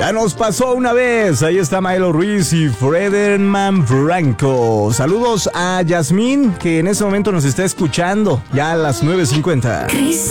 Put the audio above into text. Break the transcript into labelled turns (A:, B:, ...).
A: Ya nos pasó una vez. Ahí está Milo Ruiz y Frederman Franco. Saludos a Yasmín, que en este momento nos está escuchando. Ya a las 9:50.
B: Chris